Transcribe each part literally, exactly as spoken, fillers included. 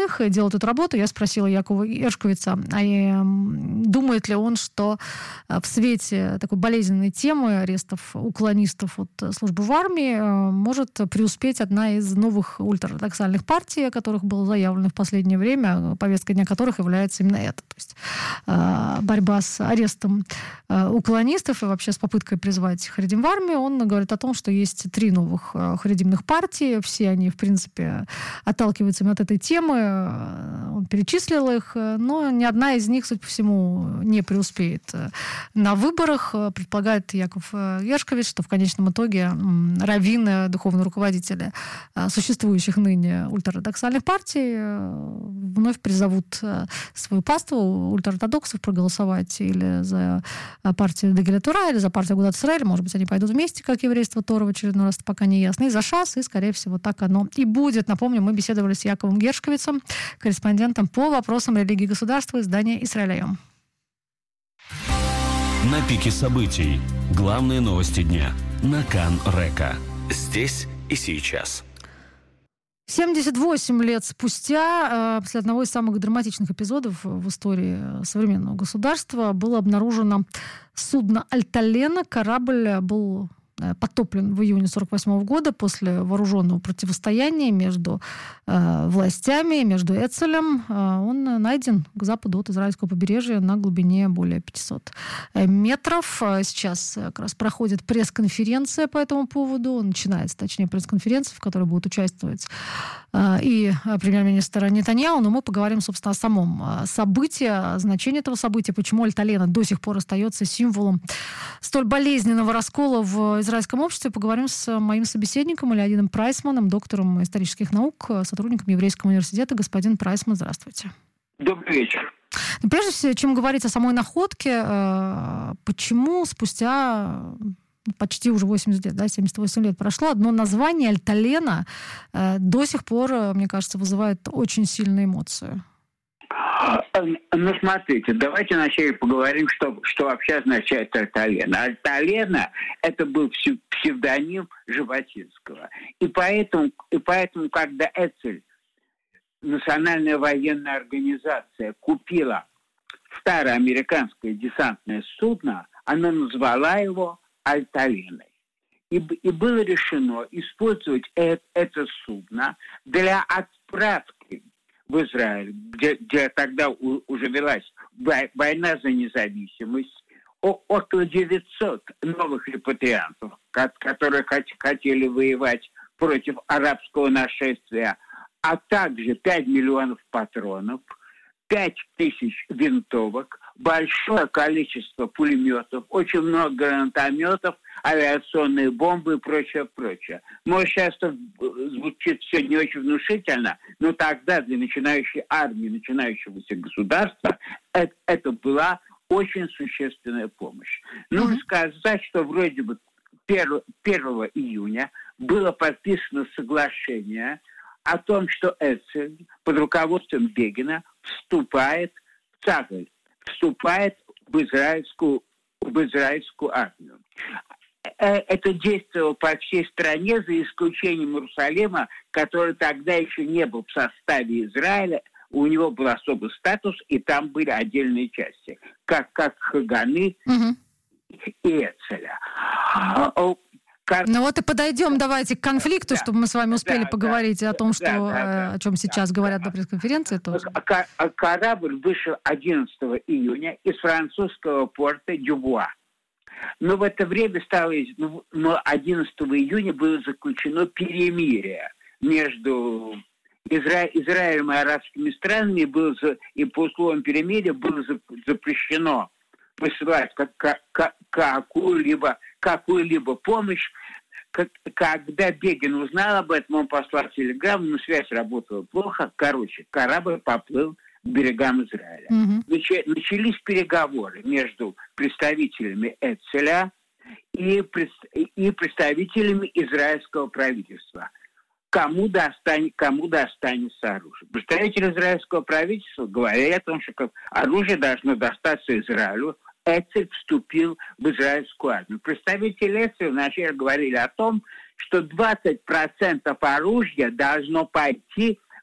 выходных делают эту работу. Я спросила Якова Гершковица, а думает ли он, что в свете такой болезненной темы арестов уклонистов от службы в армии может преуспеть одна из новых ультраортодоксальных партий, о которых было заявлено в последнее время, повестка дня которых является именно это. То есть борьба с арестом уклонистов и вообще с попыткой призвать харидим в армию. Он говорит о том, что есть три новых харидимных партии. Все они, в принципе, отталкиваются от этой темы. Он перечислил их, но ни одна из них, судя по всему, не преуспеет на выборах. Предполагает Яков Гершковиц, что в конечном итоге раввины, духовные руководители существующих ныне ультраортодоксальных партий вновь призовут свою паству ультраортодоксов проголосовать или за партию Дегель ха-Тура, или за партию Агудат Исраэль. Может быть, они пойдут вместе, как еврейство Тора, в очередной раз, пока не ясно. И за ШАС, и, скорее всего, так оно и будет. Напомню, мы беседовали с Яковом Гершковицем, корреспондентом по вопросам религии и государства издания «Исраэль Айом». На пике событий. Главные новости дня. На Кан Река. Здесь и сейчас. семьдесят восемь лет спустя, после одного из самых драматичных эпизодов в истории современного государства, было обнаружено судно «Альталена». Корабль был потоплен в июне сорок восьмого года после вооруженного противостояния между э, властями, между Эцелем. Э, он найден к западу от израильского побережья на глубине более пятисот метров. Сейчас как раз проходит пресс-конференция по этому поводу. Начинается, точнее, пресс-конференция, в которой будут участвовать э, и премьер-министр Нетаньяху. Но мы поговорим, собственно, о самом событии, о значении этого события, почему Альталена до сих пор остается символом столь болезненного раскола в израильском обществе. Поговорим с моим собеседником Элиадином Прайсманом, доктором исторических наук, сотрудником Еврейского университета. Господин Прайсман, здравствуйте. Добрый вечер. Прежде всего, чем говорить о самой находке, почему спустя почти уже восемьдесят лет, да, семьдесят восемь лет прошло, одно название «Альталена» до сих пор, мне кажется, вызывает очень сильные эмоции? Ну, смотрите, давайте вначале поговорим, что, что вообще означает Альталена. Альталена – это был псевдоним Жаботинского. И поэтому, и поэтому когда Эцель, национальная военная организация, купила старое американское десантное судно, она назвала его Альталеной. И, и было решено использовать это, это судно для отправки в Израиль, где, где тогда у, уже велась война за независимость, о, около девятисот новых репатриантов, которые хот, хотели воевать против арабского нашествия, а также пять миллионов патронов, пять тысяч винтовок, большое количество пулеметов, очень много гранатометов, авиационные бомбы и прочее, прочее. Может, сейчас это звучит все не очень внушительно, но тогда для начинающей армии, начинающегося государства это, это была очень существенная помощь. Нужно сказать, что вроде бы первого июня было подписано соглашение о том, что Эцель под руководством Бегина вступает в Цагаль, вступает в израильскую, в израильскую армию. Это действовало по всей стране, за исключением Иерусалима, который тогда еще не был в составе Израиля. У него был особый статус, и там были отдельные части, как, как Хаганы угу. и Эцеля. Ну вот и подойдем давайте к конфликту, да, чтобы мы с вами успели да, да, поговорить о том, что, да, да, о чем сейчас да, говорят да. на пресс-конференции тоже. Корабль вышел одиннадцатого июня из французского порта Дюбуа. Но в это время стало, ну, одиннадцатого июня было заключено перемирие между Изра... Израилем и арабскими странами, и, было за... и по условиям перемирия было запрещено посылать как, как, какую-либо, какую-либо помощь. Как, когда Бегин узнал об этом, он послал телеграмму, но связь работала плохо. Короче, корабль поплыл к берегам Израиля. Mm-hmm. Нач, начались переговоры между представителями Эцеля и, и представителями израильского правительства. Кому, достань, кому достанется оружие. Представители израильского правительства говорили о том, что оружие должно достаться Израилю. Эцель вступил в израильскую армию. Представители Эцеля вначале говорили о том, что двадцать процентов оружия должно пойти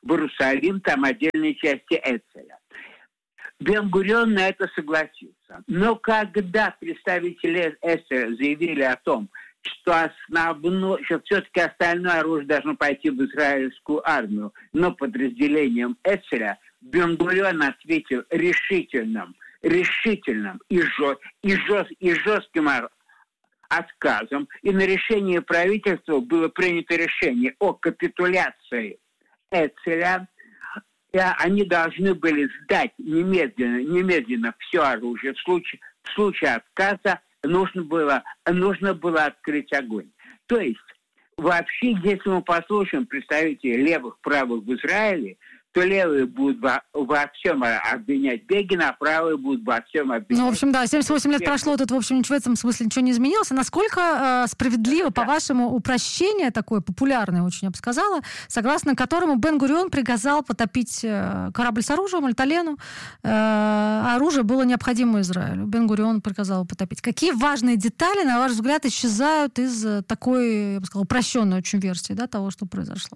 в Иерусалим, там отдельные части Эцеля. Бен-Гурион на это согласился. Но когда представители Эцеля заявили о том, что основное, что все-таки остальное оружие должно пойти в израильскую армию, но подразделением Эцеля, Бен-Гурион ответил решительным, решительным и, жест, и, жест, и жестким отказом. И на решение правительства было принято решение о капитуляции Эцеля. И они должны были сдать немедленно, немедленно все оружие. В случае, в случае отказа нужно было, нужно было открыть огонь. То есть, вообще, если мы послушаем представителей левых, правых в Израиле, то левые будут во, во всем обвинять Бегина, а правые будут во всем обвинять... Ну, в общем, да, семьдесят восемь лет прошло, тут, в общем, ничего в этом смысле ничего не изменилось. А насколько э, справедливо, да. по-вашему, упрощение такое, популярное очень, я бы сказала, согласно которому Бен-Гурион приказал потопить э, корабль с оружием, Альталену, э, а оружие было необходимо Израилю. Бен-Гурион приказал потопить. Какие важные детали, на ваш взгляд, исчезают из такой, я бы сказала, упрощенной очень версии, да, того, что произошло?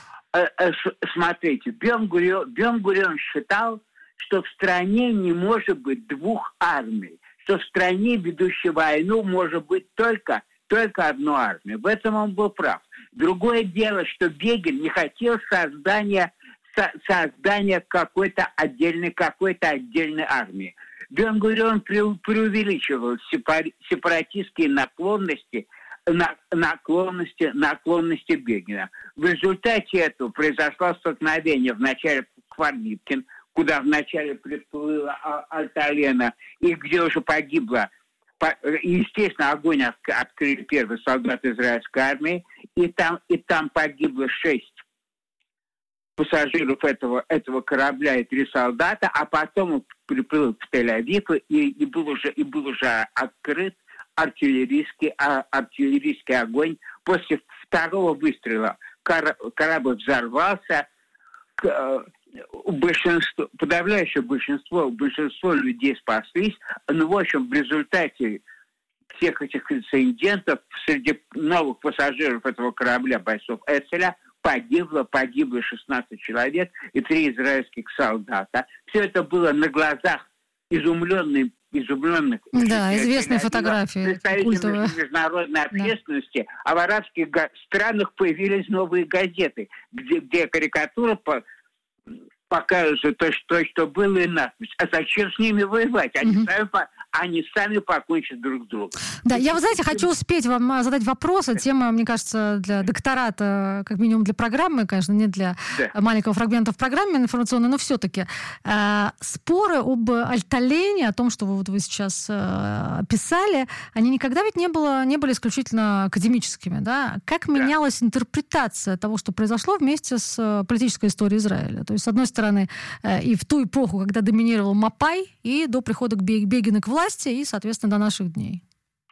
Смотрите, Бен-Гурион, Бен-Гурион считал, что в стране не может быть двух армий, что в стране, ведущей войну, может быть только, только одна армия. В этом он был прав. Другое дело, что Бегин не хотел создания, со, создания какой-то отдельной, какой-то отдельной армии. Бен-Гурион преувеличивал сепаратистские наклонности На, наклонности, наклонности Бегина. В результате этого произошло столкновение вначале Кварлипкин, куда вначале приплыла Альталена, и где уже погибло, естественно, огонь открыли первые солдаты израильской армии, и там, и там погибло шесть пассажиров этого, этого корабля и три солдата, а потом он приплыл в Тель-Авив, и, и, был уже, и был уже открыт артиллерийский, а, артиллерийский огонь. После второго выстрела кор, корабль взорвался. К, большинство, подавляющее большинство, большинство людей спаслись. Но, в общем, в результате всех этих инцидентов среди новых пассажиров этого корабля, бойцов Эцеля, погибло, погибло шестнадцать человек и три израильских солдата. Все это было на глазах изумленной изумленных. Да, известные фотографии. Представителями международной общественности, да. А в арабских странах появились новые газеты, где, где карикатура по, покажет то, что, что было и надпись. А зачем с ними воевать? Они, угу. сами, они сами покончат друг с другом. Да, я, вы знаете, хочу успеть вам задать вопросы. Тема, мне кажется, для доктората, как минимум для программы, конечно, не для да. маленького фрагмента в программе информационной, но все-таки. Э, споры об Альталене, о том, что вы, вот вы сейчас э, описали, они никогда ведь не, было, не были исключительно академическими. Да? Как да. менялась интерпретация того, что произошло вместе с политической историей Израиля? То есть, с одной стороны, э, и в ту эпоху, когда доминировал Мапай, и до прихода к Бегину к власти, и, соответственно, до наших дней.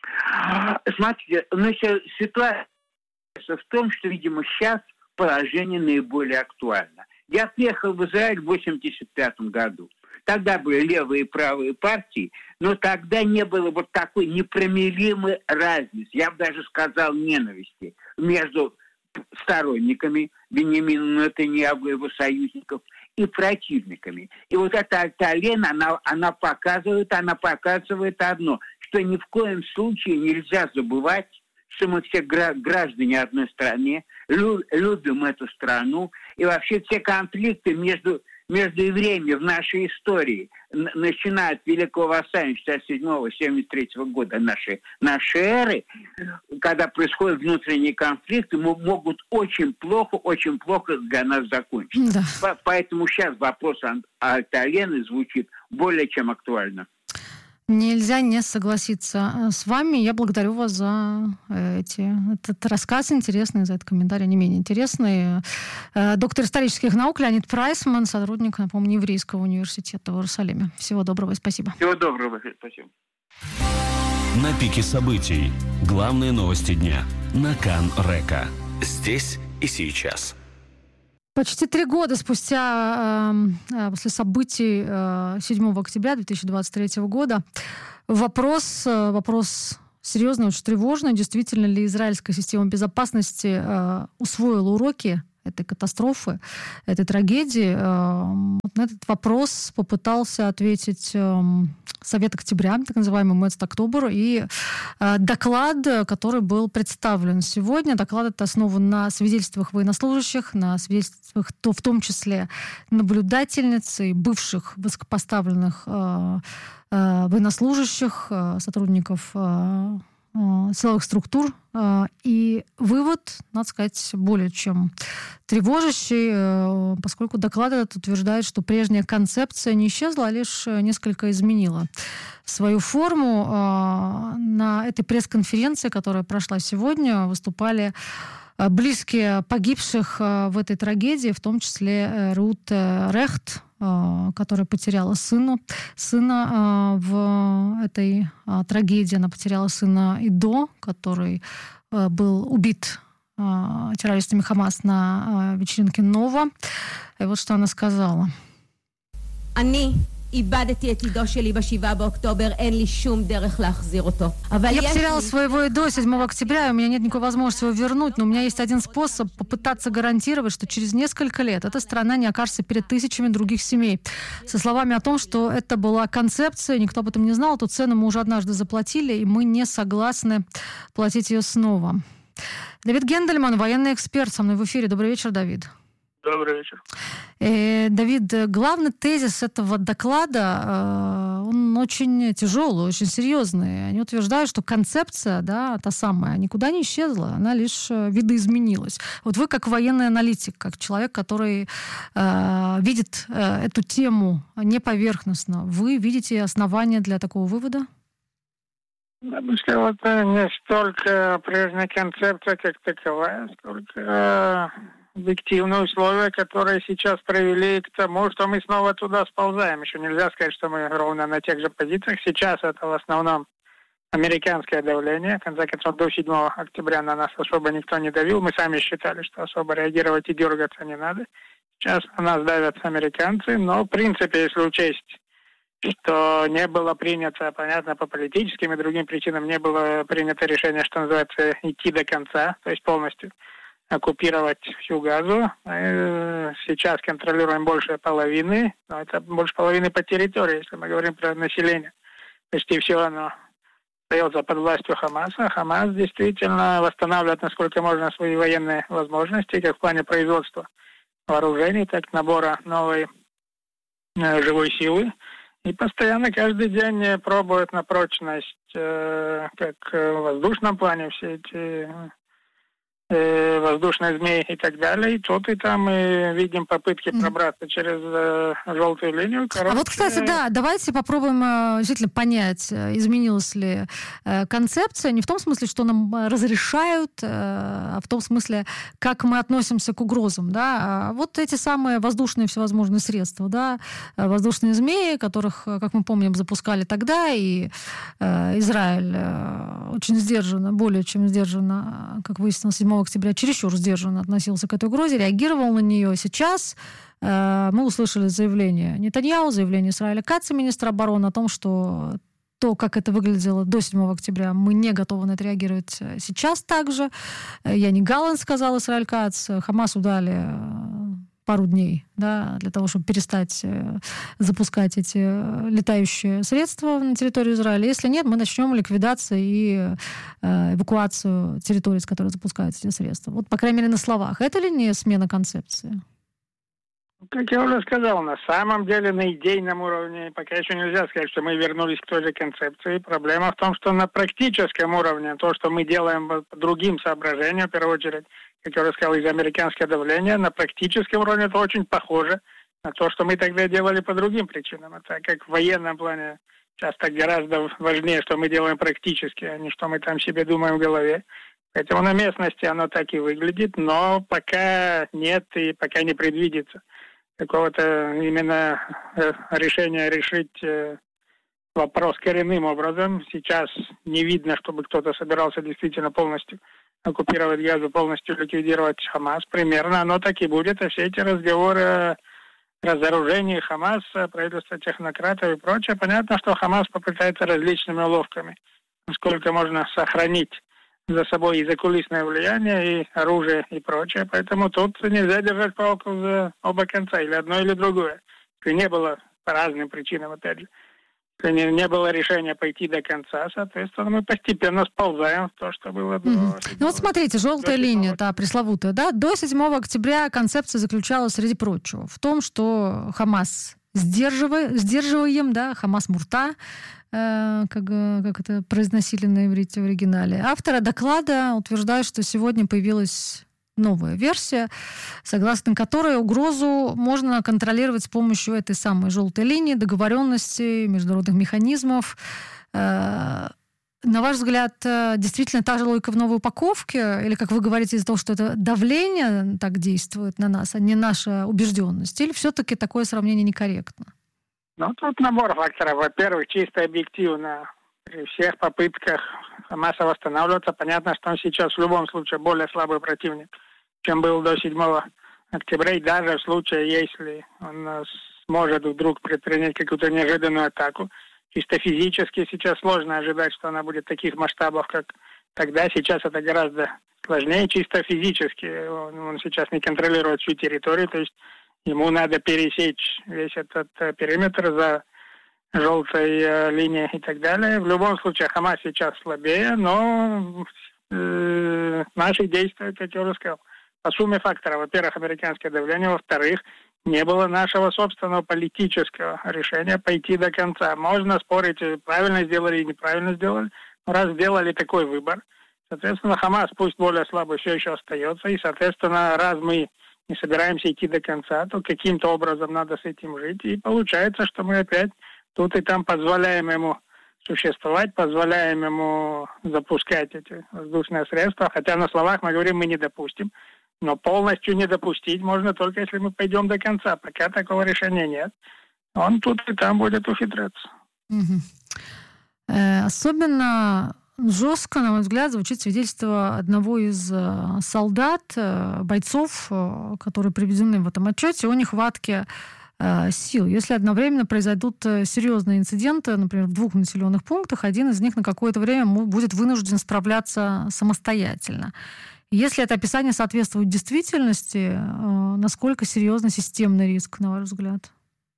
Смотрите, ну, ситуация в том, что, видимо, сейчас положение наиболее актуально. Я приехал в Израиль в восемьдесят пятом году. Тогда были левые и правые партии, но тогда не было вот такой непримиримой разницы, я бы даже сказал, ненависти между сторонниками Биньямина Нетаньяху и его союзников и противниками. И вот эта Альталена, она, она показывает, она показывает одно, что ни в коем случае нельзя забывать, что мы все граждане одной страны, любим эту страну, и вообще все конфликты между, между евреями в нашей истории, начиная от Великого Восстания шестьдесят седьмого — семьдесят третьего года нашей, нашей эры, когда происходят внутренние конфликты, могут очень плохо, очень плохо для нас закончиться. Да. Поэтому сейчас вопрос Альталены звучит более чем актуально. Нельзя не согласиться с вами. Я благодарю вас за эти, этот рассказ интересный, за этот комментарий не менее интересный. Доктор исторических наук Леонид Прайсман, сотрудник, напомню, Еврейского университета в Иерусалиме. Всего доброго и спасибо. Всего доброго, спасибо. На пике событий. Главные новости дня. На Кан Река. Здесь и сейчас. Почти три года спустя э, после событий э, седьмого октября две тысячи двадцать третьего года вопрос, э, вопрос серьезный, очень тревожный. Действительно ли израильская система безопасности э, усвоила уроки этой катастрофы, этой трагедии. Вот на этот вопрос попытался ответить Совет Октября, так называемый Мецт Октобер, и доклад, который был представлен сегодня. Доклад этот основан на свидетельствах военнослужащих, на свидетельствах, то в том числе наблюдательниц и бывших высокопоставленных военнослужащих, сотрудников силовых структур. И вывод, надо сказать, более чем тревожащий, поскольку доклад этот утверждает, что прежняя концепция не исчезла, а лишь несколько изменила свою форму. На этой пресс-конференции, которая прошла сегодня, выступали близкие погибших в этой трагедии, в том числе Рут Рехт, которая потеряла сына, сына в этой трагедии. Она потеряла сына Идо, который был убит террористами Хамас на вечеринке Нова. И вот что она сказала. אני איבדתי את עידו שלי בשבעה באוקטובר, אין לי שום דרך להחזיר אותו. Я потеряла своего Идо седьмого октября, и у меня нет никакой возможности его вернуть, но у меня есть один способ попытаться гарантировать, что через несколько лет эта страна не окажется перед тысячами других семей. Со словами о том, что это была концепция, никто об этом не знал, эту цену мы уже однажды заплатили, и мы не согласны платить ее снова. Давид Гендельман, военный эксперт, со мной в эфире. Добрый вечер, Давид. Добрый вечер. Э, Давид, главный тезис этого доклада, э, он очень тяжелый, очень серьезный. Они утверждают, что концепция, да, та самая, никуда не исчезла, она лишь видоизменилась. Вот вы как военный аналитик, как человек, который э, видит э, эту тему не поверхностно, вы видите основания для такого вывода? Я бы сказал, это не столько прежняя концепция как таковая, сколько объективные условия, которые сейчас привели к тому, что мы снова туда сползаем. Еще нельзя сказать, что мы ровно на тех же позициях. Сейчас это в основном американское давление. В конце концов, до седьмого октября на нас особо никто не давил. Мы сами считали, что особо реагировать и дергаться не надо. Сейчас на нас давят американцы. Но, в принципе, если учесть, что не было принято, понятно, по политическим и другим причинам, не было принято решение, что называется, идти до конца, то есть полностью оккупировать всю Газу. Мы сейчас контролируем больше половины, но это больше половины по территории, если мы говорим про население. Почти все оно остается под властью Хамаса. Хамас действительно восстанавливает, насколько можно, свои военные возможности, как в плане производства вооружений, так и набора новой э, живой силы. И постоянно каждый день пробуют на прочность, э, как в воздушном плане, все эти э, воздушные змеи и так далее. И тут и там мы видим попытки пробраться через э, желтую линию. Короче, а вот, кстати, да, давайте попробуем э, действительно понять, изменилась ли э, концепция. Не в том смысле, что нам разрешают, э, а в том смысле, как мы относимся к угрозам. Да? А вот эти самые воздушные всевозможные средства, да? Воздушные змеи, которых, как мы помним, запускали тогда, и э, Израиль э, очень сдержанно, более чем сдержанно, как выяснилось, седьмого октября, чересчур сдержанно относился к этой угрозе, реагировал на нее. Сейчас э, мы услышали заявление Нетаньяху, заявление Исраэля Каца, министра обороны, о том, что то, как это выглядело до седьмого октября, мы не готовы на это реагировать сейчас также. Яни Галланд сказал, Исраэль Кац, Хамасу дали пару дней, да, для того, чтобы перестать э, запускать эти летающие средства на территорию Израиля. Если нет, мы начнем ликвидацию и э, эвакуацию территорий, с которой запускаются эти средства. Вот, по крайней мере, на словах. Это ли не смена концепции? Как я уже сказал, на самом деле на идейном уровне пока еще нельзя сказать, что мы вернулись к той же концепции. Проблема в том, что на практическом уровне то, что мы делаем по другим соображениям, в первую очередь, как я уже сказал, из-за американского давления, на практическом уровне это очень похоже на то, что мы тогда делали по другим причинам. Это как в военном плане часто гораздо важнее, что мы делаем практически, а не что мы там себе думаем в голове. Поэтому на местности оно так и выглядит, но пока нет и пока не предвидится какого-то именно решения решить вопрос коренным образом. Сейчас не видно, чтобы кто-то собирался действительно полностью оккупировать Газу, полностью ликвидировать Хамас. Примерно оно так и будет. А все эти разговоры о разоружении Хамаса, правительства технократов и прочее, понятно, что Хамас попытается различными уловками, насколько можно сохранить за собой и закулисное влияние, и оружие, и прочее. Поэтому тут нельзя держать палку за оба конца, или одно, или другое. И не было по разным причинам, опять же. Не, не было решения пойти до конца, соответственно, мы постепенно сползаем в то, что было до... Угу. Ну вот смотрите, желтая линия, та пресловутая, да, до седьмого октября концепция заключалась, среди прочего, в том, что Хамас сдерживаем, сдерживаем, да, Хамас Мурта, э, как, как это произносили на иврите в оригинале. Авторы доклада утверждают, что сегодня появилась новая версия, согласно которой угрозу можно контролировать с помощью этой самой желтой линии, договоренностей, международных механизмов. На ваш взгляд, действительно та же логика в новой упаковке? Или, как вы говорите, из-за того, что это давление так действует на нас, а не наша убежденность? Или все-таки такое сравнение некорректно? Ну, тут набор факторов. Во-первых, чисто объективно. При всех попытках Хамаса восстанавливаться, понятно, что он сейчас в любом случае более слабый противник, чем был до седьмого октября. И даже в случае, если он сможет вдруг предпринять какую-то неожиданную атаку, чисто физически сейчас сложно ожидать, что она будет таких масштабов, как тогда. Сейчас это гораздо сложнее. Чисто физически он, он сейчас не контролирует всю территорию, то есть ему надо пересечь весь этот периметр за желтой э, линии и так далее. В любом случае, Хамас сейчас слабее, но э, наши действия, как я уже сказал, по сумме факторов. Во-первых, американское давление, во-вторых, не было нашего собственного политического решения пойти до конца. Можно спорить, правильно сделали или неправильно сделали, но раз сделали такой выбор, соответственно, Хамас, пусть более слабый, все еще остается, и, соответственно, раз мы не собираемся идти до конца, то каким-то образом надо с этим жить, и получается, что мы опять тут и там позволяем ему существовать, позволяем ему запускать эти воздушные средства, хотя на словах мы говорим, мы не допустим, но полностью не допустить можно только если мы пойдем до конца. Пока такого решения нет. Он тут и там будет ухитряться. Угу. Э, особенно жестко, на мой взгляд, звучит свидетельство одного из солдат, бойцов, которые приведены в этом отчете, о нехватке сил. Если одновременно произойдут серьезные инциденты, например, в двух населенных пунктах, один из них на какое-то время будет вынужден справляться самостоятельно. Если это описание соответствует действительности, насколько серьезный системный риск, на ваш взгляд?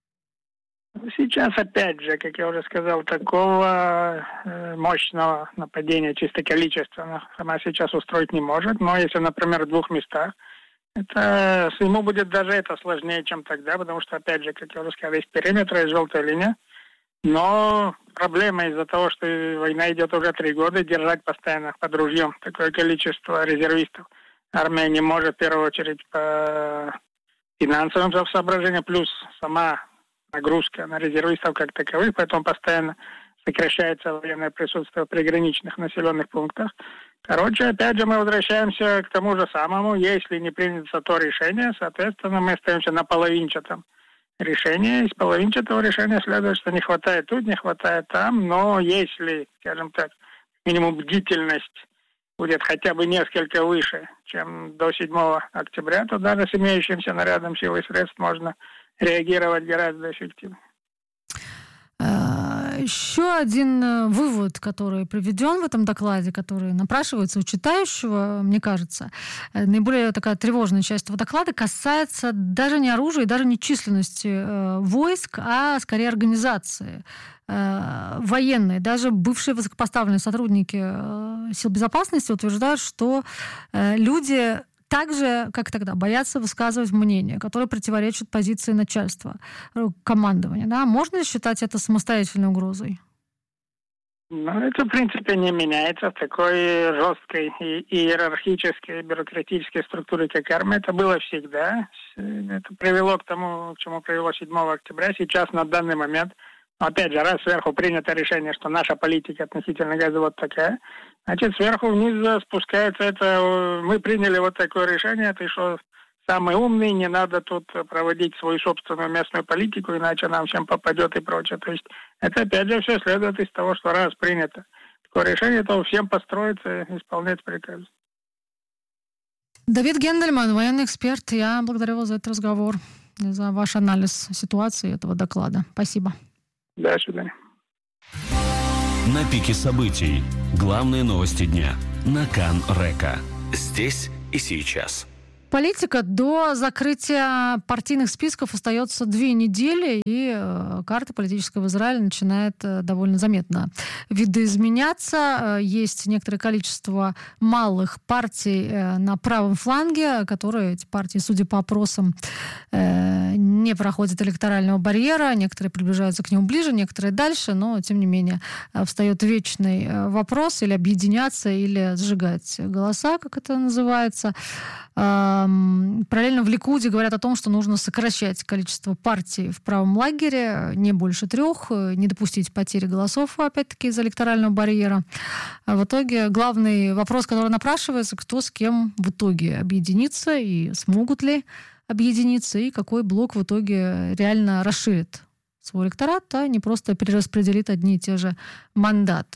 Сейчас, опять же, как я уже сказал, такого мощного нападения чисто количественно Хамас сейчас устроить не может. Но если, например, в двух местах, это ему будет даже это сложнее, чем тогда, потому что, опять же, как я уже сказал, есть периметр, есть желтая линия. Но проблема из-за того, что война идет уже три года, держать постоянно под ружьем такое количество резервистов. Армия не может, в первую очередь, по финансовым соображениям, плюс сама нагрузка на резервистов как таковых, поэтому постоянно сокращается военное присутствие в приграничных населенных пунктах. Короче, опять же, мы возвращаемся к тому же самому. Если не принято то решение, соответственно, мы остаемся на половинчатом решении. Из половинчатого решения следует, что не хватает тут, не хватает там. Но если, скажем так, минимум бдительность будет хотя бы несколько выше, чем до седьмого октября, то даже с имеющимся нарядом сил и средств можно реагировать гораздо эффективнее. Еще один вывод, который приведен в этом докладе, который напрашивается у читающего, мне кажется, наиболее такая тревожная часть этого доклада касается даже не оружия и даже не численности э, войск, а скорее организации э, военной. Даже бывшие высокопоставленные сотрудники э, сил безопасности утверждают, что э, люди так же, как тогда, боятся высказывать мнение, которое противоречит позиции начальства, командования. Да? Можно ли считать это самостоятельной угрозой? Ну, это, в принципе, не меняется. В такой жесткой и иерархической, бюрократической структуре, как армия, это было всегда. Это привело к тому, к чему привело седьмого октября. Сейчас, на данный момент, опять же, раз сверху принято решение, что наша политика относительно газа вот такая, значит, сверху вниз спускается это, мы приняли вот такое решение, ты что, самый умный, не надо тут проводить свою собственную местную политику, иначе нам всем попадет и прочее. То есть это, опять же, все следует из того, что раз принято такое решение, то всем построиться и исполнять приказы. Давид Гендельман, военный эксперт, я благодарю вас за этот разговор, за ваш анализ ситуации этого доклада. Спасибо. До свидания. На пике событий. Главные новости дня. на Кан Река. Здесь и сейчас. Политика. До закрытия партийных списков остается две недели, и э, карта политическая в Израиле начинает э, довольно заметно видоизменяться. Э, есть некоторое количество малых партий э, на правом фланге, которые, эти партии, судя по опросам, э, не проходят электорального барьера. Некоторые приближаются к нему ближе, некоторые дальше, но, тем не менее, э, встает вечный э, вопрос: или объединяться, или сжигать голоса, как это называется. Параллельно в Ликуде говорят о том, что нужно сокращать количество партий в правом лагере, не больше трех, не допустить потери голосов, опять-таки, из-за электорального барьера. А в итоге главный вопрос, который напрашивается: кто с кем в итоге объединится, и смогут ли объединиться, и какой блок в итоге реально расширит свой электорат, а не просто перераспределит одни и те же мандаты.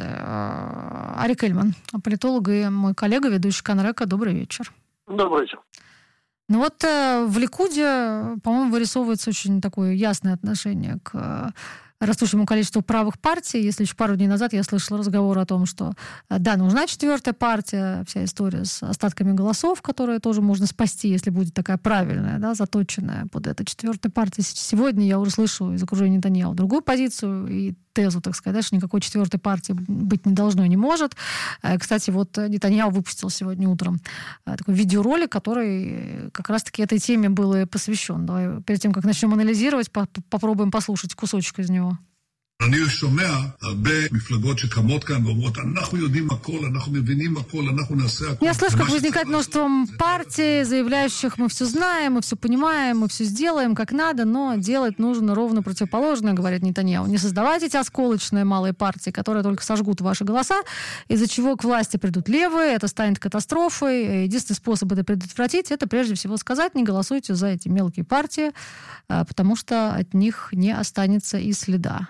Арик Эльман, политолог и мой коллега, ведущий Кан Река. Добрый вечер. Добрый вечер. Ну вот э, в Ликуде, по-моему, вырисовывается очень такое ясное отношение к э, растущему количеству правых партий. Если еще пару дней назад я слышала разговор о том, что э, да, нужна четвертая партия, вся история с остатками голосов, которые тоже можно спасти, если будет такая правильная, да, заточенная под это четвертая партия. Сегодня я уже слышу из окружения Нетаньяху другую позицию и тезу, так сказать, что никакой четвертой партии быть не должно и не может. Кстати, вот Нетаньяху выпустил сегодня утром такой видеоролик, который как раз-таки этой теме был и посвящен. Давай перед тем, как начнем анализировать, попробуем послушать кусочек из него. אני שומע הרבה מפלגות שקמות כאן ואומרות, אנחנו יודעים הכל, אנחנו מבינים הכל, אנחנו נעשה הכל. Я слышу, как возникает множество партий, заявляющих: мы все знаем, мы все понимаем, мы все сделаем как надо, но делать нужно ровно противоположное, говорит Нетаньяху. Не создавайте эти осколочные малые партии, которые только сожгут ваши голоса, из-за чего к власти придут левые, это станет катастрофой. Единственный способ это предотвратить — это прежде всего сказать: не голосуйте за эти мелкие партии, потому что от них не останется и следа.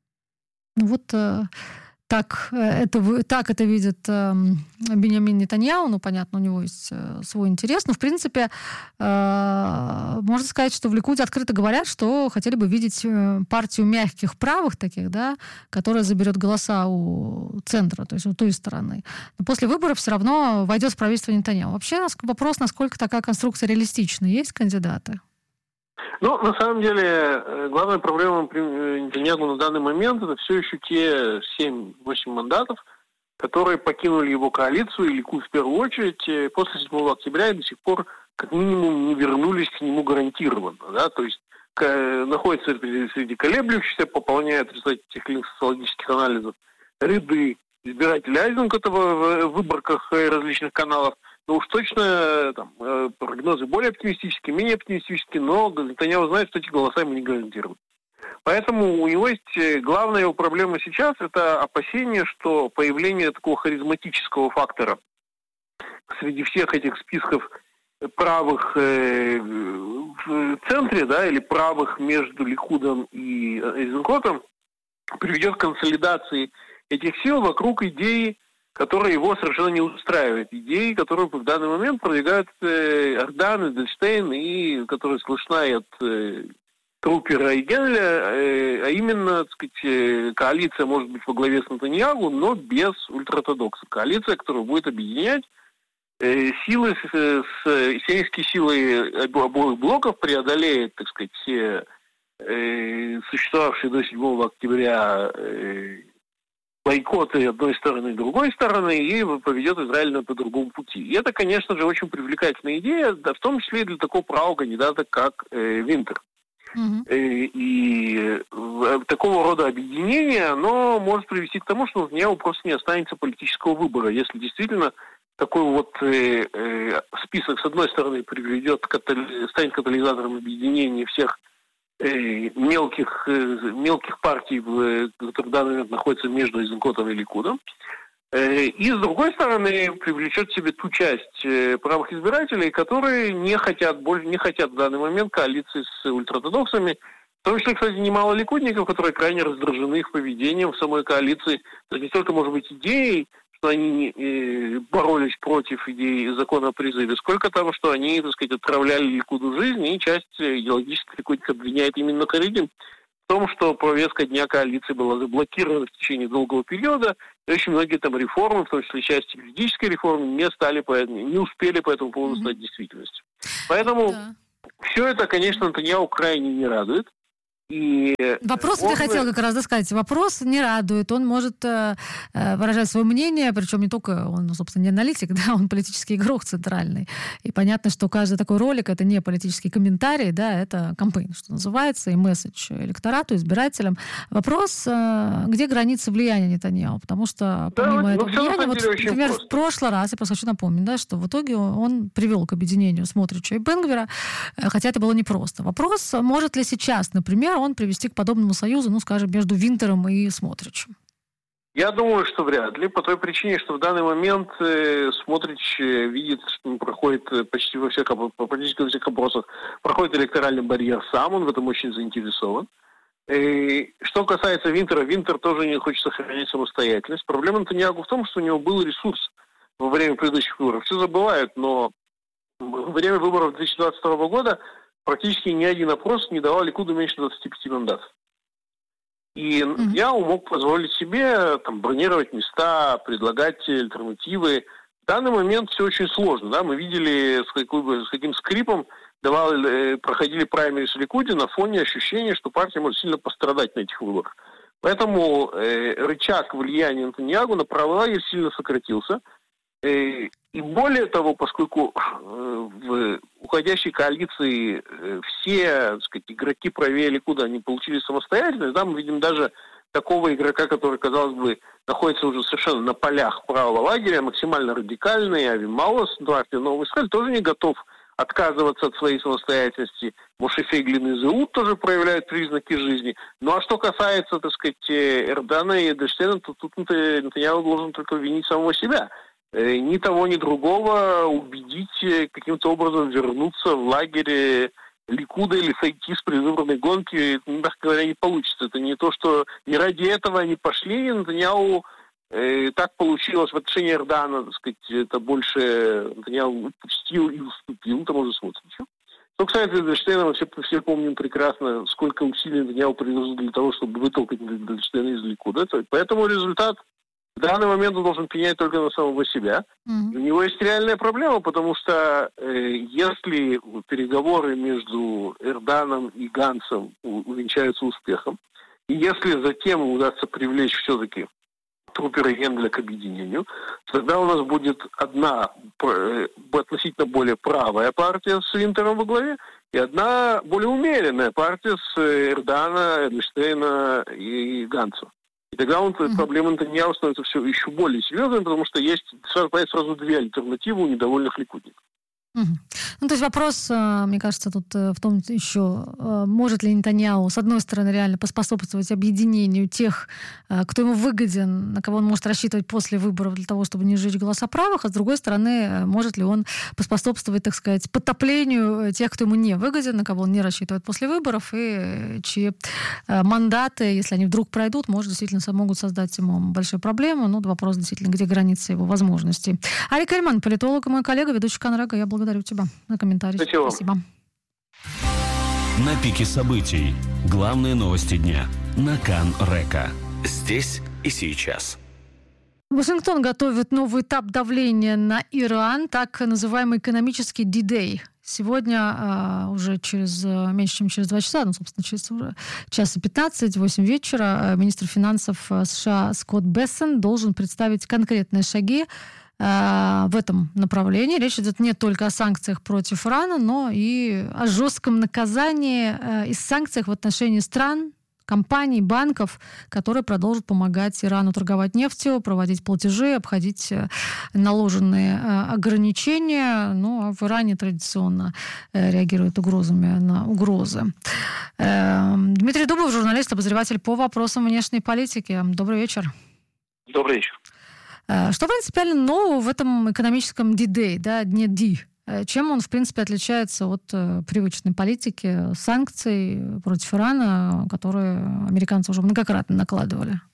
Ну вот э, так, это, так это видит э, Биньямин Нетаньяху. Ну, понятно, у него есть э, свой интерес. Но, в принципе, э, можно сказать, что в Ликуде открыто говорят, что хотели бы видеть партию мягких правых таких, да, которая заберет голоса у центра, то есть у той стороны. Но после выборов все равно войдет в правительство Нетаньяху. Вообще вопрос, насколько такая конструкция реалистична. Есть кандидаты? Ну, на самом деле, главная проблема Нетаньяху на данный момент — это все еще те семь-восемь мандатов, которые покинули его коалицию, и Ликуд в первую очередь, после седьмого октября и до сих пор как минимум не вернулись к нему гарантированно. Да? То есть находятся среди колеблющихся, пополняют в результате тех или иных социологических анализов ряды избирателей Айзенкота в выборках различных каналов. Но уж точно там, прогнозы более оптимистические, менее оптимистические, но Нетаньяху знает, что эти голоса ему не гарантируют. Поэтому у него есть главная его проблема сейчас — это опасение, что появление такого харизматического фактора среди всех этих списков правых э, в центре, да, или правых между Ликудом и Айзенкотом приведет к консолидации этих сил вокруг идеи, которые его совершенно не устраивают. Идеи, которые в данный момент продвигают э, Ардан, Эдельштейн, и которая слышна и от э, Трупера и Генеля, э, а именно, так сказать, э, коалиция может быть во главе с Нетаньяху, но без ультраортодоксов. Коалиция, которая будет объединять э, силы, с, с, сионистские силы обоих блоков, преодолеет, так сказать, все э, существовавшие до седьмого октября э, бойкоты одной стороны и другой стороны, и поведет Израиль по другому пути. И это, конечно же, очень привлекательная идея, да, в том числе и для такого правого кандидата, как э, Винтер. Mm-hmm. И, и э, такого рода объединение, оно может привести к тому, что у него просто не останется политического выбора, если действительно такой вот э, э, список, с одной стороны, приведет, катали... станет катализатором объединения всех мелких, мелких партий, которые в данный момент находятся между Айзенкотом и Ликудом. И, с другой стороны, привлечет к себе ту часть правых избирателей, которые не хотят, не хотят в данный момент коалиции с ультраортодоксами. В том числе, кстати, немало ликудников, которые крайне раздражены их поведением в самой коалиции. Это не только, может быть, идеей, что они э, боролись против идеи закона о призыве, сколько того, что они, так сказать, отправляли Ликуду жизнь, и часть идеологических ликудников обвиняет именно Харидим в том, что повестка дня коалиции была заблокирована в течение долгого периода, и очень многие там реформы, в том числе часть юридической реформы, не стали, не успели по этому поводу стать действительностью. Поэтому да. все это, конечно, Нетаньяху крайне не радует. И вопрос, он... я хотела как раз сказать, вопрос не радует, он может э, выражать свое мнение, причем не только, он, собственно, не аналитик, да, он политический игрок центральный. И понятно, что каждый такой ролик — это не политический комментарий, да, это кампейн, что называется, и месседж электорату, избирателям. Вопрос, э, где границы влияния Нетаньяху, потому что помимо да, этого влияния, вот, например, просто. в прошлый раз, я просто хочу напомнить, да, что в итоге он привел к объединению Смотрича и Бен-Гвира, хотя это было непросто. Вопрос, может ли сейчас, например, он привести к подобному союзу, ну, скажем, между Винтером и Смотричем? Я думаю, что вряд ли, по той причине, что в данный момент э, Смотрич э, видит, что проходит э, почти во всех, практически во всех опросах, проходит электоральный барьер сам, он в этом очень заинтересован. И что касается Винтера, Винтер тоже не хочет сохранять самостоятельность. Проблема Нетаньяху в том, что у него был ресурс во время предыдущих выборов. Все забывают, но во время выборов две тысячи двадцать второго года практически ни один опрос не давал Ликуду меньше двадцати пяти мандатов. И mm-hmm. я мог позволить себе там, бронировать места, предлагать альтернативы. В данный момент все очень сложно. Да? Мы видели, с, какой, с каким скрипом давали, проходили праймерис в Ликуде на фоне ощущения, что партия может сильно пострадать на этих выборах. Поэтому э, рычаг влияния Нетаньяху на правый лагерь сильно сократился. Э, И более того, поскольку в уходящей коалиции все, так сказать, игроки правее Ликуда, они получили самостоятельность, да, мы видим даже такого игрока, который, казалось бы, находится уже совершенно на полях правого лагеря, максимально радикальный, Ави Маус, партия Новый Израиль, тоже не готов отказываться от своей самостоятельности. Моше Фейглин и Зеут тоже проявляют признаки жизни. Ну а что касается, так сказать, Эрдана и Эдельштейна, то тут Нетаньяху должен только винить самого себя. Ни того, ни другого убедить каким-то образом вернуться в лагерь Ликуда или сойти с предвыборной гонки, мягко говоря, не получится. Это не то, что не ради этого они пошли. Нетаньяху э, так получилось в отношении Эрдана, так сказать, это больше Нетаньяху упустил и уступил тому же Смотричу. Что касается Эдельштейна, мы все, все помним прекрасно, сколько усилий Нетаньяху приложил для того, чтобы вытолкать Эдельштейна из Ликуда. Поэтому результат в данный момент он должен пенять только на самого себя. Mm-hmm. У него есть реальная проблема, потому что э, если переговоры между Эрданом и Ганцем увенчаются успехом, и если затем удастся привлечь все-таки Трупера и Генделя к объединению, тогда у нас будет одна э, относительно более правая партия с Винтером во главе и одна более умеренная партия с Эрдана, Эдельштейна и Ганца. И тогда он, mm-hmm. проблема Нетаньяху становится все еще более серьезной, потому что есть сразу, сразу две альтернативы у недовольных ликудников. Угу. Ну, то есть вопрос, мне кажется, тут в том еще, может ли Нетаньяху, с одной стороны, реально поспособствовать объединению тех, кто ему выгоден, на кого он может рассчитывать после выборов для того, чтобы не сжечь голоса правых, а с другой стороны, может ли он поспособствовать, так сказать, подтоплению тех, кто ему не выгоден, на кого он не рассчитывает после выборов, и чьи мандаты, если они вдруг пройдут, может, действительно могут создать ему большие проблемы. Ну, вопрос действительно, где границы его возможностей. Арик Эльман, политолог и мой коллега, ведущий Кан Река, я благодарю Благодарю тебя за комментарий. Спасибо. Спасибо. На пике событий. Главные новости дня. На Кан Река. Здесь и сейчас. Вашингтон готовит новый этап давления на Иран, так называемый экономический ди-дэй. Сегодня э, уже через э, меньше, чем через два часа, ну, собственно, через уже час и пятнадцать, восемь вечера, э, министр финансов э, США Скотт Бессент должен представить конкретные шаги в этом направлении. Речь идет не только о санкциях против Ирана, но и о жестком наказании и санкциях в отношении стран, компаний, банков, которые продолжат помогать Ирану торговать нефтью, проводить платежи, обходить наложенные ограничения. Ну, а в Иране традиционно реагируют угрозами на угрозы. Дмитрий Дубов, журналист, обозреватель по вопросам внешней политики. Добрый вечер. Добрый вечер. Что принципиально нового в этом экономическом ди-дэй, да, дне Ди? Чем он, в принципе, отличается от привычной политики санкций против Ирана, которые американцы уже многократно накладывали?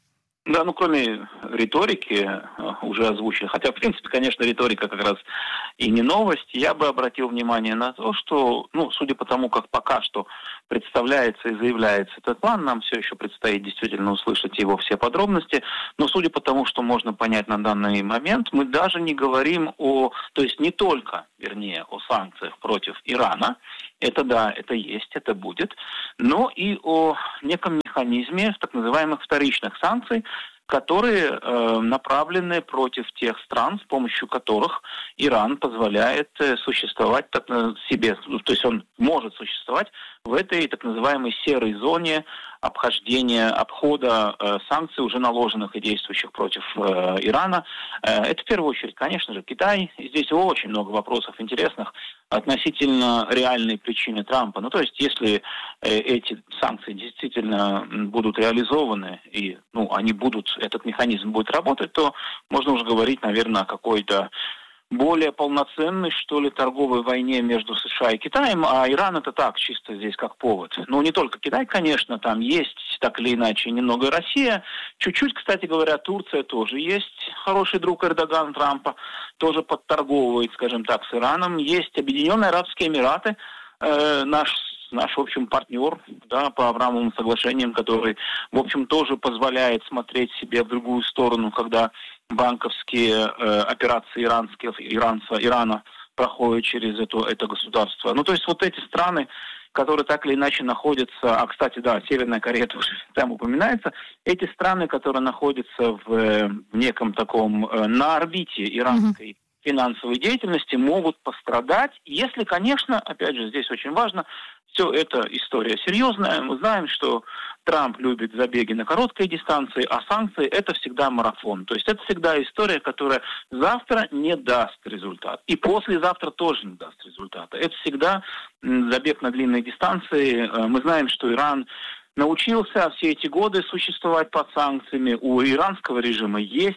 Да, ну кроме риторики, уже озвученной, хотя, в принципе, конечно, риторика как раз и не новость, я бы обратил внимание на то, что, ну, судя по тому, как пока что представляется и заявляется этот план, нам все еще предстоит действительно услышать его все подробности, но судя по тому, что можно понять на данный момент, мы даже не говорим о, то есть не только, вернее, о санкциях против Ирана, это да, это есть, это будет, но и о неком механизме так называемых вторичных санкций, которые э, направлены против тех стран, с помощью которых Иран позволяет э, существовать так, э, себе, то есть он может существовать в этой так называемой серой зоне обхождения, обхода э, санкций, уже наложенных и действующих против э, Ирана. Э, это в первую очередь, конечно же, Китай. И здесь очень много вопросов интересных относительно реальной причины Трампа. Ну, то есть, если э, эти санкции действительно будут реализованы, и ну, они будут, этот механизм будет работать, то можно уже говорить, наверное, о какой-то более полноценной, что ли, торговой войне между США и Китаем, а Иран это так, чисто здесь как повод. Ну, не только Китай, конечно, там есть, так или иначе, немного Россия. Чуть-чуть, кстати говоря, Турция тоже есть. Хороший друг Эрдоган Трампа, тоже подторговывает, скажем так, с Ираном. Есть Объединенные Арабские Эмираты, э, наш наш, в общем, партнер, да, по Авраамовым соглашениям, который, в общем, тоже позволяет смотреть себе в другую сторону, когда банковские э, операции иранских, иранца, Ирана проходят через это, это государство. Ну, то есть вот эти страны, которые так или иначе находятся, а, кстати, да, Северная Корея тоже там упоминается, эти страны, которые находятся в, в неком таком, э, на орбите иранской mm-hmm. финансовой деятельности, могут пострадать, если, конечно, опять же, здесь очень важно, все это история серьезная. Мы знаем, что Трамп любит забеги на короткой дистанции, а санкции – это всегда марафон. То есть это всегда история, которая завтра не даст результат. И послезавтра тоже не даст результата. Это всегда забег на длинной дистанции. Мы знаем, что Иран научился все эти годы существовать под санкциями. У иранского режима есть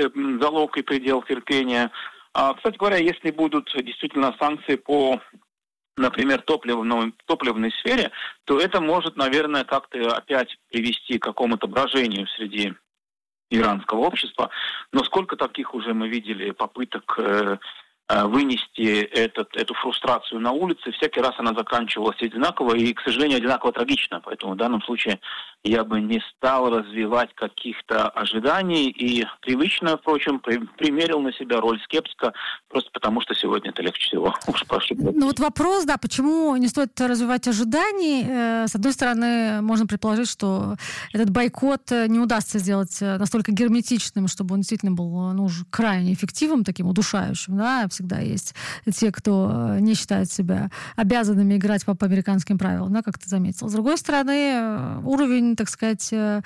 залог и предел терпения. Кстати говоря, если будут действительно санкции по, например, топливной, топливной сфере, то это может, наверное, как-то опять привести к какому-то брожению среди иранского общества. Но сколько таких уже мы видели попыток э, э, вынести этот, эту фрустрацию на улице, всякий раз она заканчивалась одинаково и, к сожалению, одинаково трагично. Поэтому в данном случае я бы не стал развивать каких-то ожиданий и привычно, впрочем, при, примерил на себя роль скептика, просто потому что сегодня это легче всего. Уж прошу. Ну вот вопрос, да, почему не стоит развивать ожиданий? С одной стороны, можно предположить, что этот бойкот не удастся сделать настолько герметичным, чтобы он действительно был, ну, уже крайне эффективным, таким удушающим, да, всегда есть те, кто не считает себя обязанными играть по, по американским правилам, да, как ты заметил. С другой стороны, уровень, так сказать,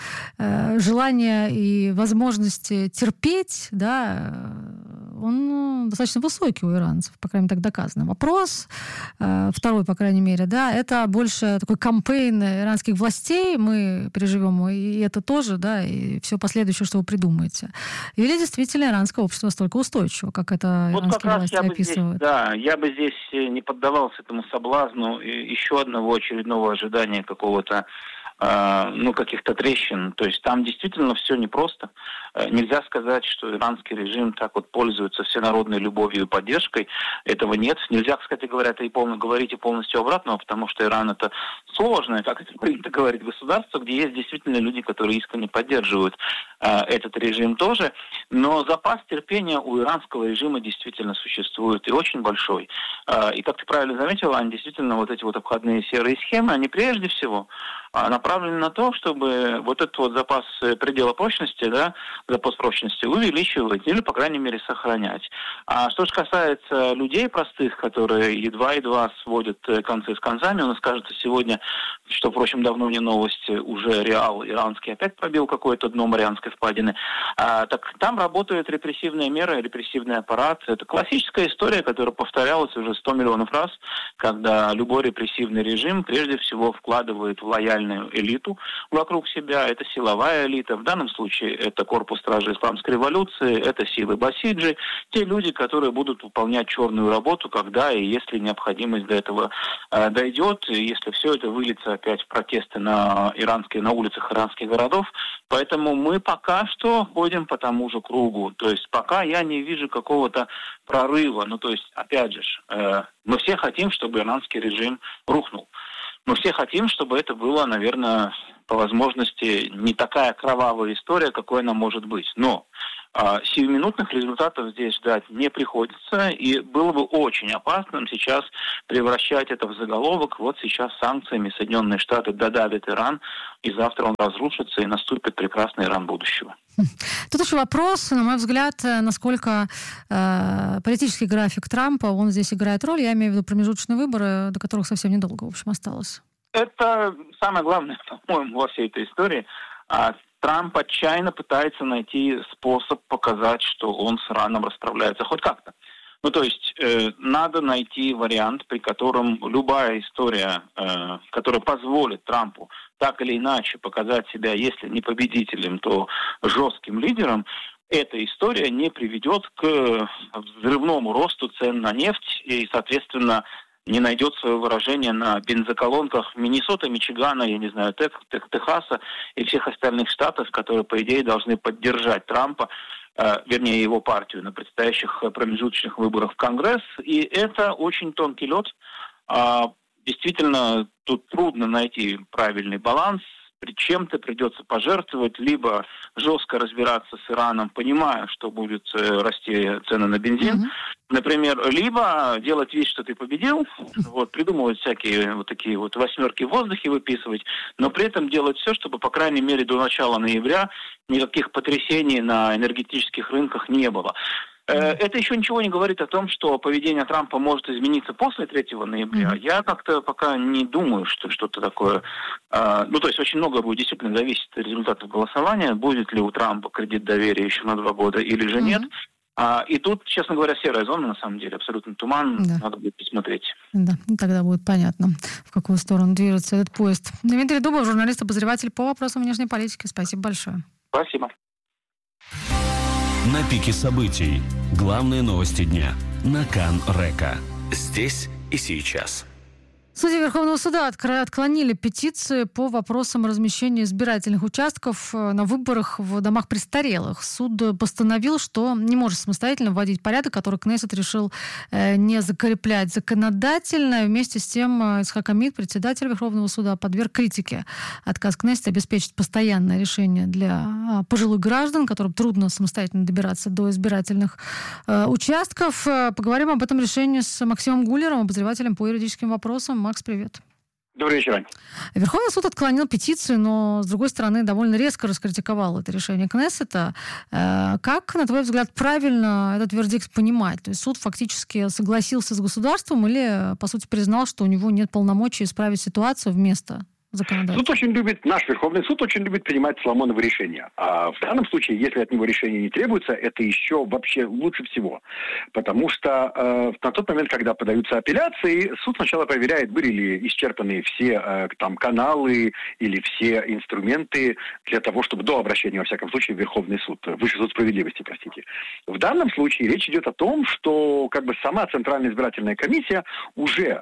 желания и возможности терпеть, да, он достаточно высокий у иранцев, по крайней мере, так доказано. Вопрос, второй, по крайней мере, да, это больше такой кампейн иранских властей, мы переживем и это тоже, да, и все последующее, что вы придумаете. Или действительно иранское общество настолько устойчиво, как это вот иранские как власти я описывают? Здесь, да, я бы здесь не поддавался этому соблазну еще одного очередного ожидания какого-то, ну, каких-то трещин. То есть там действительно все непросто. Нельзя сказать, что иранский режим так вот пользуется всенародной любовью и поддержкой. Этого нет. Нельзя, кстати говоря, это и полно, говорить и полностью обратного, потому что Иран это сложное, как это принято говорить, государство, где есть действительно люди, которые искренне поддерживают э, этот режим тоже. Но запас терпения у иранского режима действительно существует и очень большой. Э, и как ты правильно заметила, они действительно вот эти вот обходные серые схемы, они прежде всего направлены на то, чтобы вот этот вот запас предела прочности, да, запас прочности увеличивать или, по крайней мере, сохранять. А что же касается людей простых, которые едва-едва сводят концы с концами, у нас, кажется, сегодня, что, впрочем, давно не новость, уже Реал иранский опять пробил какое-то дно Марианской впадины. А, так там работают репрессивные меры, репрессивный аппарат. Это классическая история, которая повторялась уже сто миллионов раз, когда любой репрессивный режим прежде всего вкладывает в лояльность элиту вокруг себя. Это силовая элита. В данном случае это корпус стражи исламской революции, это силы Басиджи. Те люди, которые будут выполнять черную работу, когда и если необходимость до этого э, дойдет, и если все это выльется опять в протесты на иранские, на улицах иранских городов. Поэтому мы пока что ходим по тому же кругу. То есть пока я не вижу какого-то прорыва. Ну, то есть, опять же, э, мы все хотим, чтобы иранский режим рухнул. Мы все хотим, чтобы это было, наверное, по возможности не такая кровавая история, какой она может быть. Но э, сиюминутных результатов здесь ждать не приходится, и было бы очень опасным сейчас превращать это в заголовок. Вот сейчас санкциями Соединенные Штаты додавят Иран, и завтра он разрушится, и наступит прекрасный Иран будущего. Тут еще вопрос, на мой взгляд, насколько э, политический график Трампа, он здесь играет роль. Я имею в виду промежуточные выборы, до которых совсем недолго, в общем, осталось. Это самое главное, по-моему, во всей этой истории. А Трамп отчаянно пытается найти способ показать, что он с Ираном расправляется хоть как-то. Ну, то есть э, надо найти вариант, при котором любая история, э, которая позволит Трампу так или иначе показать себя, если не победителем, то жестким лидером, эта история не приведет к взрывному росту цен на нефть и, соответственно, не найдет свое выражение на бензоколонках Миннесоты, Мичигана, я не знаю, Тех, Тех, Техаса и всех остальных штатов, которые, по идее, должны поддержать Трампа, э, вернее, его партию на предстоящих промежуточных выборах в Конгресс. И это очень тонкий лед. А, действительно, тут трудно найти правильный баланс. При чем-то придется пожертвовать, либо жестко разбираться с Ираном, понимая, что будут расти цены на бензин, mm-hmm. например, либо делать вид, что ты победил, вот, придумывать всякие вот такие вот восьмерки в воздухе выписывать, но при этом делать все, чтобы, по крайней мере, до начала ноября никаких потрясений на энергетических рынках не было. Это еще ничего не говорит о том, что поведение Трампа может измениться после третьего ноября. Mm-hmm. Я как-то пока не думаю, что что-то такое... Э, ну, то есть очень много будет действительно зависеть от результатов голосования. Будет ли у Трампа кредит доверия еще на два года или же mm-hmm. нет. А, и тут, честно говоря, серая зона, на самом деле, абсолютно туман. Да. Надо будет посмотреть. Да, тогда будет понятно, в какую сторону движется этот поезд. Дмитрий Дубов, журналист-обозреватель по вопросам внешней политики. Спасибо большое. Спасибо. На пике событий. Главные новости дня. На Кан Река. Здесь и сейчас. Судьи Верховного суда отклонили петицию по вопросам размещения избирательных участков на выборах в домах престарелых. Суд постановил, что не может самостоятельно вводить порядок, который Кнессет решил не закреплять законодательно. Вместе с тем Ицхак Амид, председатель Верховного суда, подверг критике отказ Кнессета обеспечить постоянное решение для пожилых граждан, которым трудно самостоятельно добираться до избирательных участков. Поговорим об этом решении с Максимом Гулером, обозревателем по юридическим вопросам. Макс, привет. Добрый вечер, Ань. Верховный суд отклонил петицию, но, с другой стороны, довольно резко раскритиковал это решение Кнессета. Как, на твой взгляд, правильно этот вердикт понимать? То есть суд фактически согласился с государством или, по сути, признал, что у него нет полномочий исправить ситуацию вместо законодателя? Суд очень любит, наш Верховный суд очень любит принимать Соломоновы решения. А в данном случае, если от него решения не требуется, это еще вообще лучше всего. Потому что э, на тот момент, когда подаются апелляции, суд сначала проверяет, были ли исчерпаны все э, там каналы или все инструменты для того, чтобы до обращения, во всяком случае, в Верховный суд, Высший суд справедливости, простите. В данном случае речь идет о том, что как бы сама Центральная избирательная комиссия уже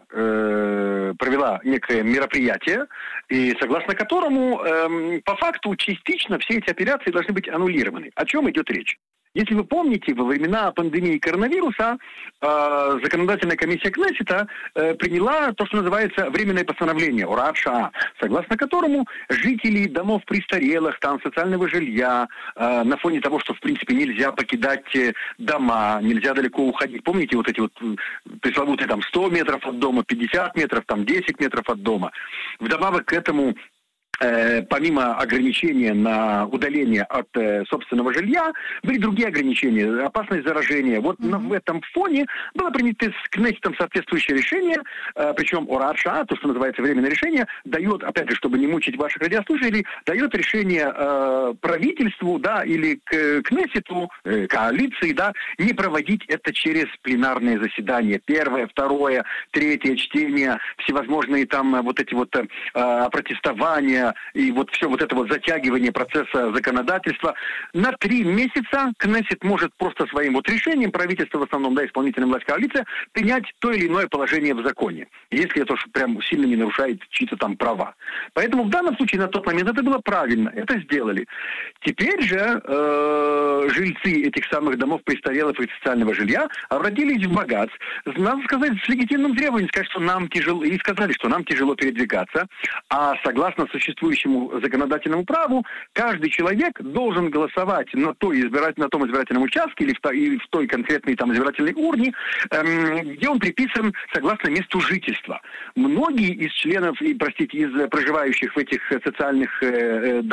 э, провела некое мероприятие, и согласно которому, эм, по факту, частично все эти операции должны быть аннулированы. О чем идет речь? Если вы помните, во времена пандемии коронавируса э, законодательная комиссия Кнессета э, приняла то, что называется временное постановление, Орат Шаа, согласно которому жители домов престарелых, там, социального жилья, э, на фоне того, что, в принципе, нельзя покидать дома, нельзя далеко уходить. Помните вот эти вот пресловутые там сто метров от дома, пятьдесят метров, там десять метров от дома. Вдобавок к этому, Э, помимо ограничения на удаление от э, собственного жилья, были другие ограничения, опасность заражения. Вот mm-hmm. на, в этом фоне было принято с Кнессетом соответствующее решение, э, причем Орат Шаа, то, что называется временное решение, дает, опять же, чтобы не мучить ваших радиослушателей, дает решение э, правительству, да, или к Кнессету, э, коалиции, да, не проводить это через пленарные заседания. Первое, второе, третье чтение, всевозможные там вот эти вот э, протестования, обсуждения и вот все вот это вот затягивание процесса законодательства. На три месяца Кнессет может просто своим вот решением, правительство в основном, да, исполнительная власть, коалиция, принять то или иное положение в законе, если это уж прям сильно не нарушает чьи-то там права. Поэтому в данном случае на тот момент это было правильно, это сделали. Теперь же э, жильцы этих самых домов престарелых и социального жилья обратились в МАГАТЭ, надо сказать, с легитимным требованием, сказать, что нам тяжело, и сказали, что нам тяжело передвигаться, а согласно существующему законодательному праву, каждый человек должен голосовать на, той избиратель, на том избирательном участке или в, той, или в той конкретной там избирательной урне, эм, где он приписан согласно месту жительства. Многие из членов, и, простите, из проживающих в этих социальных э,